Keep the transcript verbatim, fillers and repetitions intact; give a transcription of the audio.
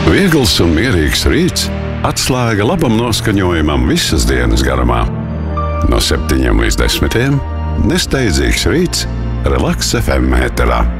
Viegls un mierīgs rīts atslēga labam noskaņojumam visas dienas garumā. No septiņiem līdz desmitiem nesteidzīgs rīts Relaks F M ēterā.